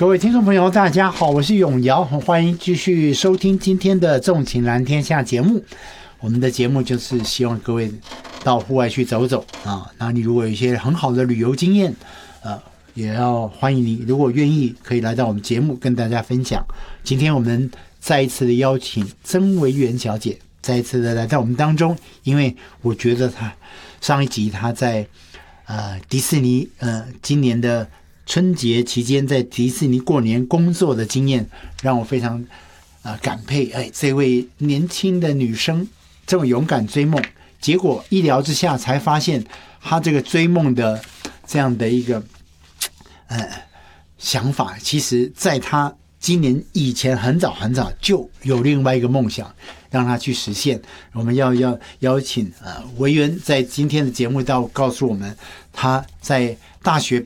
各位听众朋友大家好，我是永尧，欢迎继续收听今天的纵情蓝天下节目。我们的节目就是希望各位到户外去走走啊，那你如果有一些很好的旅游经验也要欢迎你，如果愿意可以来到我们节目跟大家分享。今天我们再一次的邀请曾维元小姐再一次的来到我们当中，因为我觉得她上一集她在迪士尼今年的春节期间在迪士尼过年工作的经验让我非常感佩。这位年轻的女生这么勇敢追梦，结果一聊之下才发现她这个追梦的这样的一个想法，其实在她今年以前很早就有另外一个梦想让她去实现。我们要邀请维元在今天的节目告诉我们她在大学